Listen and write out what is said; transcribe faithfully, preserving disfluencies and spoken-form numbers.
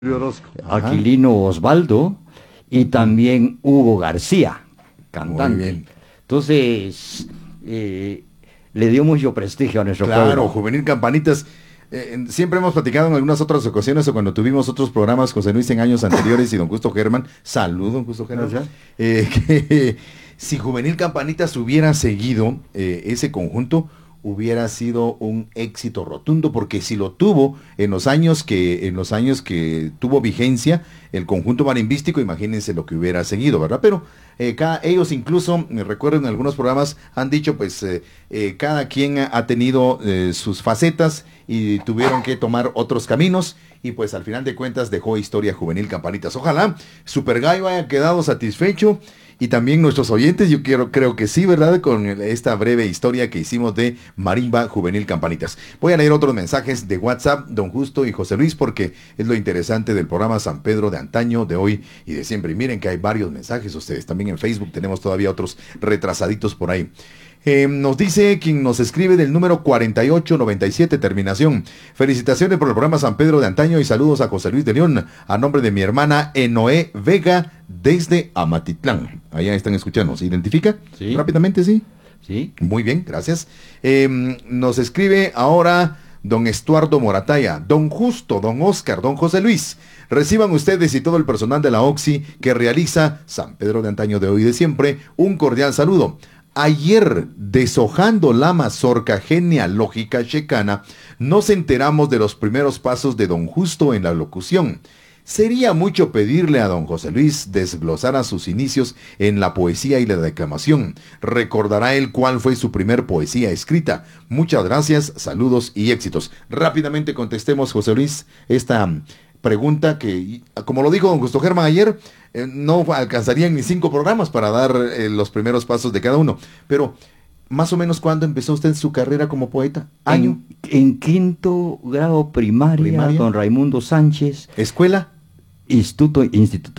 Aquilino Osvaldo y también Hugo García, cantante. Muy bien. Entonces, eh, le dio mucho prestigio a nuestro Claro, pueblo. Juvenil Campanitas. Eh, siempre hemos platicado en algunas otras ocasiones o cuando tuvimos otros programas, José Luis, en años anteriores y don Justo Germán. Salud, don Justo Germán. Gracias. Eh, que si Juvenil Campanitas hubiera seguido eh, ese conjunto, hubiera sido un éxito rotundo, porque si lo tuvo en los años que en los años que tuvo vigencia el conjunto marimbístico, imagínense lo que hubiera seguido, ¿verdad? Pero eh, cada, ellos incluso, me recuerdo en algunos programas, han dicho, pues, eh, eh, cada quien ha tenido eh, sus facetas y tuvieron que tomar otros caminos, y pues al final de cuentas dejó historia Juvenil Campanitas. Ojalá Super Gallo haya quedado satisfecho, y también nuestros oyentes, yo quiero, creo que sí, ¿verdad? Con esta breve historia que hicimos de Marimba Juvenil Campanitas. Voy a leer otros mensajes de WhatsApp, don Justo y José Luis, porque es lo interesante del programa San Pedro de antaño, de hoy y de siempre. Y miren que hay varios mensajes ustedes. También en Facebook tenemos todavía otros retrasaditos por ahí. Eh, nos dice quien nos escribe del número cuarenta y ocho noventa y siete, terminación. Felicitaciones por el programa San Pedro de antaño y saludos a José Luis de León, a nombre de mi hermana Enoé Vega, desde Amatitlán. Allá están escuchando. ¿Se identifica? Sí. Rápidamente, sí. Sí. Muy bien, gracias. Eh, nos escribe ahora don Estuardo Morataya, don Justo, don Oscar, don José Luis. Reciban ustedes y todo el personal de la OXI que realiza San Pedro de antaño, de hoy y de siempre un cordial saludo. Ayer, deshojando la mazorca genealógica checana, nos enteramos de los primeros pasos de don Justo en la locución. Sería mucho pedirle a don José Luis desglosara sus inicios en la poesía y la declamación. Recordará él cuál fue su primer poesía escrita. Muchas gracias, saludos y éxitos. Rápidamente contestemos, José Luis, esta pregunta que, como lo dijo don Justo Germán ayer, eh, no alcanzarían ni cinco programas para dar eh, los primeros pasos de cada uno. Pero, más o menos, ¿cuándo empezó usted su carrera como poeta? ¿Año? En, en quinto grado primaria, Primaria. don Raimundo Sánchez, ¿Escuela? Instituto, Instituto